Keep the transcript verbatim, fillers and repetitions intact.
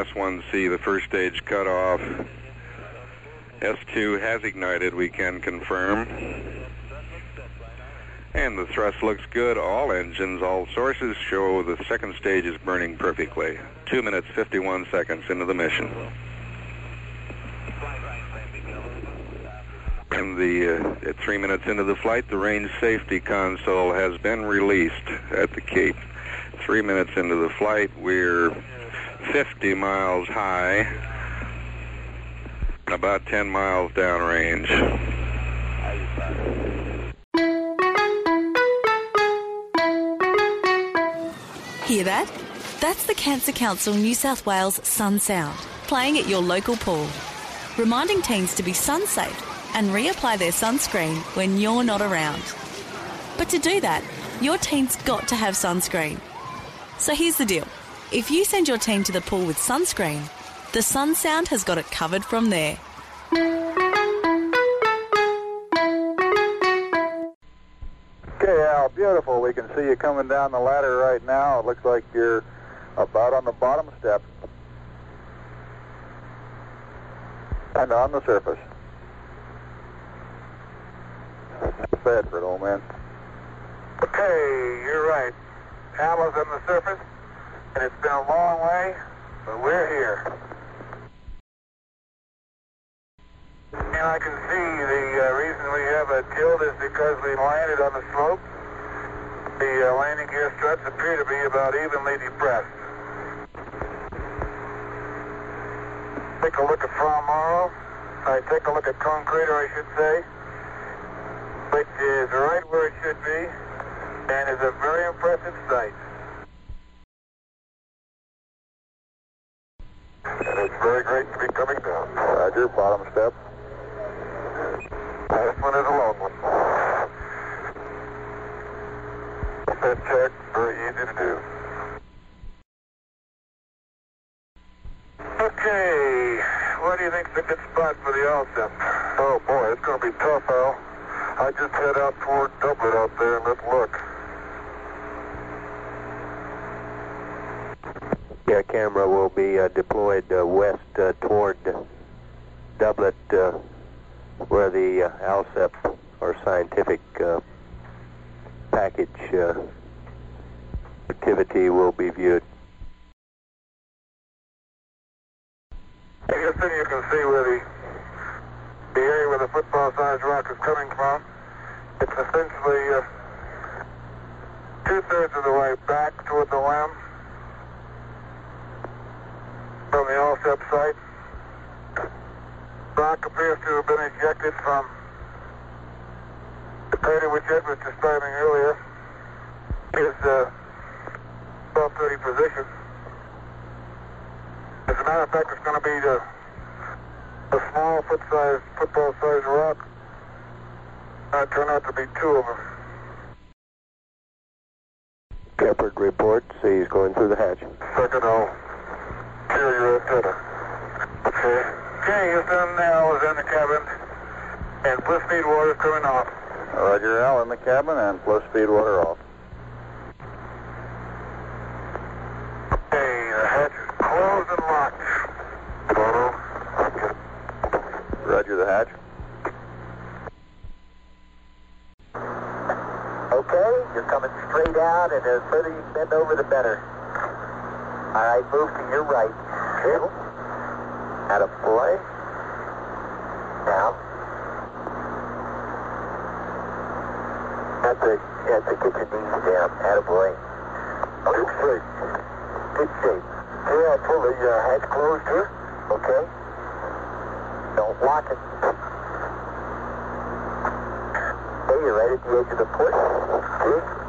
S one C, the first stage cut off. S two has ignited, we can confirm. And the thrust looks good. All engines, all sources show the second stage is burning perfectly. Two minutes, fifty-one seconds into the mission. And the, uh, at three minutes into the flight, the range safety console has been released at the Cape. Three minutes into the flight, we're fifty miles high, about ten miles downrange. Hear that? That's the Cancer Council New South Wales Sun Sound, playing at your local pool, reminding teens to be sun safe and reapply their sunscreen when you're not around. But to do that, your teen's got to have sunscreen. So here's the deal. If you send your teen to the pool with sunscreen, the Sun Sound has got it covered from there. Okay, Al, beautiful. We can see you coming down the ladder right now. It looks like you're about on the bottom step and on the surface. Bedford, old man. Okay, you're right. Al is on the surface, and it's been a long way, but we're here. And I can see the uh, reason we have a tilt is because we landed on the slope. The uh, landing gear struts appear to be about evenly depressed. Take a look at Fra Mauro. I take a look at Cone Crater, I should say, which is right where it should be, and is a very impressive sight. And it's very great to be coming down. Roger, bottom step. This one is a long one. That check, very easy to do. Okay, what do you think's a good spot for the L S E P? Oh boy, it's going to be tough, Al. I just head out toward Dublin out there and let's look. Yeah, camera will be uh, deployed uh, west uh, toward Dublin, uh, where the uh, L S E P, or scientific uh, package uh, activity, will be viewed. I guess then you can see where the, the area where the football-sized rock is coming from. It's essentially uh, two-thirds of the way back toward the limb from the L S E P site. Rock appears to have been ejected from the crater which Ed was describing earlier. His uh, twelve thirty position. As a matter of fact, it's going to be the, a small foot-sized, football-sized rock. That turned out to be two of them. Shepard reports he's going through the hatch. Second, I'll clear your antenna. Okay. Okay, Houston, Al is in the cabin, and bliss speed water coming off. Roger, Al in the cabin and flow speed water off. Okay, the hatch is closed and locked. Photo. Okay. Roger the hatch. Okay, you're coming straight out, and the further you bend over, the better. All right, move to your right. Okay. Attaboy. Down. That's it. That's it. Get your knees down. Attaboy. Good shape. Good shape. Okay, I'll pull the uh, hatch closed here. Okay. Don't lock it. Okay, you're right at the edge of the port. Good.